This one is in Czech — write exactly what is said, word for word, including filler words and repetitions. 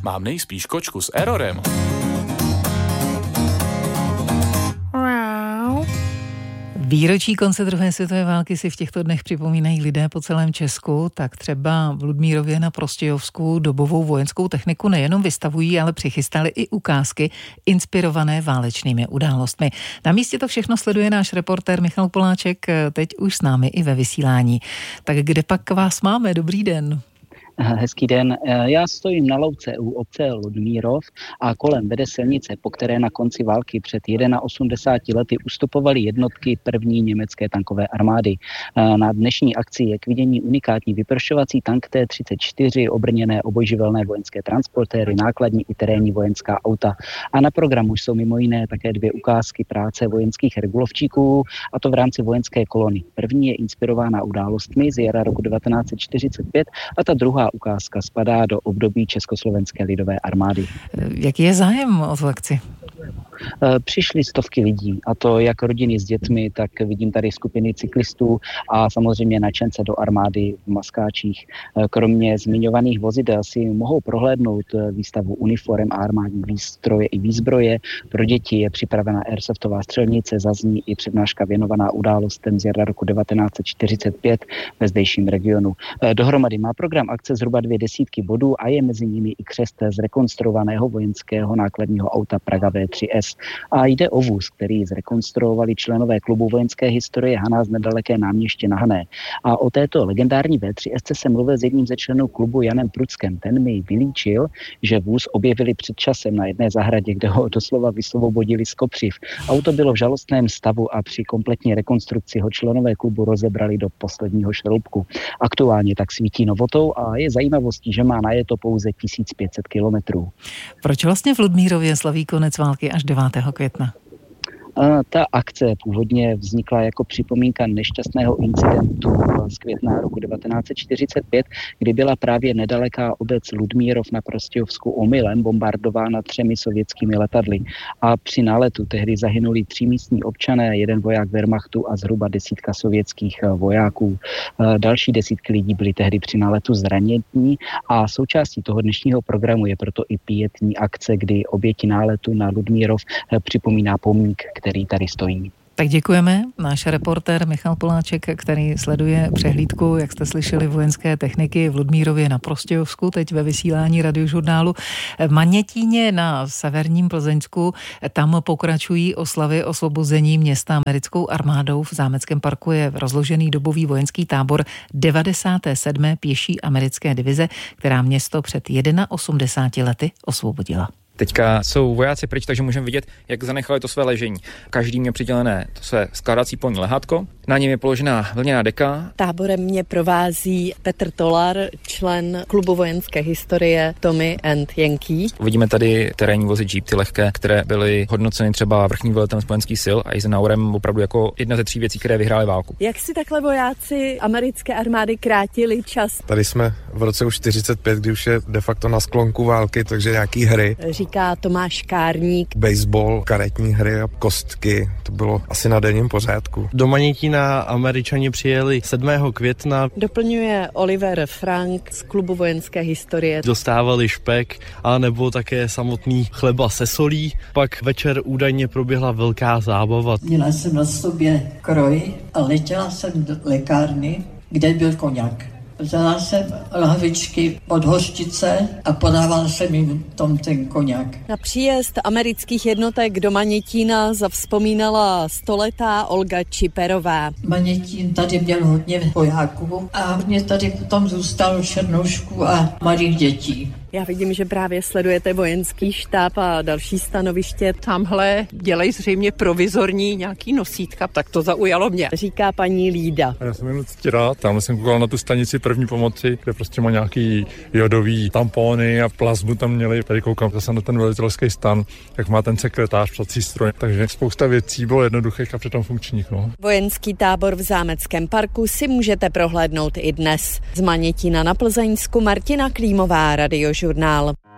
mám nejspíš kočku s errorem. Výročí konce druhé světové války si v těchto dnech připomínají lidé po celém Česku, tak třeba v Ludmírově na Prostějovsku dobovou vojenskou techniku nejenom vystavují, ale přichystali i ukázky inspirované válečnými událostmi. Na místě to všechno sleduje náš reportér Michal Poláček, teď už s námi i ve vysílání. Tak kde pak vás máme? Dobrý den. Hezký den. Já stojím na louce u obce Ludmírov a kolem vede silnice, po které na konci války před osmdesáti lety ustupovaly jednotky první německé tankové armády. Na dnešní akci je k vidění unikátní vyprošovací tank T třicet čtyři, obrněné obojživelné vojenské transportéry, nákladní i terénní vojenská auta. A na programu jsou mimo jiné také dvě ukázky práce vojenských regulovčíků, a to v rámci vojenské kolony. První je inspirována událostmi z jara roku devatenáct set čtyřicet pět a ta druhá ukázka spadá do období Československé lidové armády. Jaký je zájem o tu akci? Přišly stovky lidí, a to jak rodiny s dětmi, tak vidím tady skupiny cyklistů a samozřejmě nadšence do armády v maskáčích. Kromě zmiňovaných vozidel si mohou prohlédnout výstavu uniform a armádní výstroje i výzbroje. Pro děti je připravena airsoftová střelnice, zazní i přednáška věnovaná událostem z jara roku devatenáct set čtyřicet pět ve zdejším regionu. Dohromady má program akce zhruba dvě desítky bodů a je mezi nimi i křest z rekonstruovaného vojenského nákladního auta Praga V tři S. A jde o vůz, který zrekonstruovali členové klubu vojenské historie Haná z nedaleké Náměště na Hané. A o této legendární V tři S se mluvil s jedním ze členů klubu Janem Pruckem. Ten mi vylíčil, že vůz objevili před časem na jedné zahradě, kde ho doslova vysvobodili z kopřiv. Auto bylo v žalostném stavu a při kompletní rekonstrukci ho členové klubu rozebrali do posledního šroubku. Aktuálně tak svítí novotou a je zajímavostí, že má najeto pouze tisíc pět set kilometrů. Proč vlastně v Ludmírově slaví konec války až devátého května? Ta akce původně vznikla jako připomínka nešťastného incidentu z května roku devatenáct set čtyřicet pět, kdy byla právě nedaleká obec Ludmírov na Prostějovsku omylem bombardována třemi sovětskými letadly. A při náletu tehdy zahynuli tři místní občané, jeden voják Wehrmachtu a zhruba desítka sovětských vojáků. Další desítky lidí byly tehdy při náletu zranění a součástí toho dnešního programu je proto i pietní akce, kdy oběti náletu na Ludmírov připomíná pomník, který tady stojí. Tak děkujeme. Náš reportér Michal Poláček, který sleduje přehlídku, jak jste slyšeli, vojenské techniky v Ludmírově na Prostějovsku, teď ve vysílání Radiožurnálu. V Manětíně na severním Plzeňsku, tam pokračují oslavy osvobození města americkou armádou. V zámeckém parku je rozložený dobový vojenský tábor devadesáté sedmé pěší americké divize, která město před osmdesáti lety osvobodila. Teďka jsou vojáci pryč, takže můžeme vidět, jak zanechali to své ležení. Každý měl přidělené to své skládací polní lehátko, na něm je položená vlněná deka. Táborem mě provází Petr Tolar, člen klubu vojenské historie Tommy and Yankee. Uvidíme tady terénní vozy Jeep, ty lehké, které byly hodnoceny třeba vrchním velitelem spojenských sil a Eisenhowerem opravdu jako jedna ze tří věcí, které vyhrály válku. Jak si takhle vojáci americké armády krátili čas? Tady jsme v roce už čtyřicet pět, kdy už je de facto na sklonku války, takže nějaký hry. Říká Tomáš Kárník. Baseball, karetní hry a kostky, to bylo asi na denním pořádku. Do Manětína Američani přijeli sedmého května. Doplňuje Oliver Frank z klubu vojenské historie. Dostávali špek, a nebo také samotný chleba se solí. Pak večer údajně proběhla velká zábava. Měla jsem na sobě kroj a letěla jsem do lékárny, kde byl koňak. Vzala jsem lahvičky od hořčice a podával jsem jim tom ten koňak. Na příjezd amerických jednotek do Manětína zavzpomínala stoletá Olga Čiperová. Manětín tady měl hodně vojáků a mě tady potom zůstalo černoušků a malých dětí. Já vidím, že právě sledujete vojenský štáb a další stanoviště. Tamhle dělají zřejmě provizorní nějaký nosítka, tak to zaujalo mě. Říká paní Lída. Já jsem jenom Ctira, tam jsem koukal na tu stanici první pomoci, kde prostě má nějaký jodový tampony a plazmu tam měli. Tady koukám zase na ten velitelský stan, jak má ten sekretář psací stroj. Takže spousta věcí bylo jednoduchých a přitom funkčních. No. Vojenský tábor v zámeckém parku si můžete prohlédnout i dnes. Z Manětína na Plzeňsku Martina Klímová, Radiožurnál.